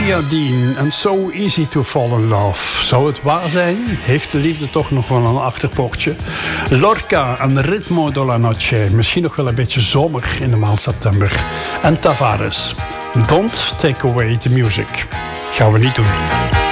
Gloria Dean en So Easy to Fall in Love. Zou het waar zijn? Heeft de liefde toch nog wel een achterpoortje? Lorca en Ritmo de la Noche. Misschien nog wel een beetje zomer in de maand september. En Tavares. Don't take away the music. Gaan we niet doen.